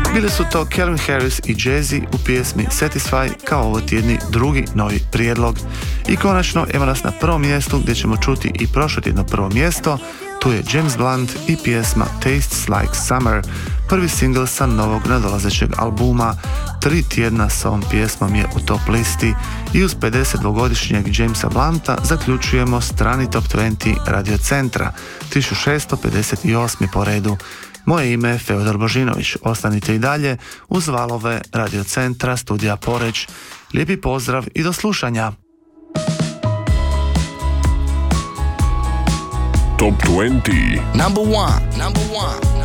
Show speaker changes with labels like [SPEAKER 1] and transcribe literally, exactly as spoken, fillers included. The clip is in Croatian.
[SPEAKER 1] Bili su to Calvin Harris i Jay-Z u pjesmi Satisfy kao ovo tjedni drugi novi prijedlog. I konačno evo nas na prvom mjestu gdje ćemo čuti i prošlotjedno prvo mjesto. Tu je James Blunt i pjesma Tastes Like Summer, prvi singl sa novog nadolazećeg albuma. Tri tjedna sa ovom pjesmom je u top listi i uz pedesetdvogodišnjeg Jamesa Blunta zaključujemo strani top dvadeset Radio Centra, tisuću šesto pedeset osmi po redu. Moje ime je Feodor Božinović. Ostanite i dalje uz valove Radio Centra, studija Poreč. Lijepi pozdrav i do slušanja.
[SPEAKER 2] Top dvadeset.
[SPEAKER 3] Number one. Number one.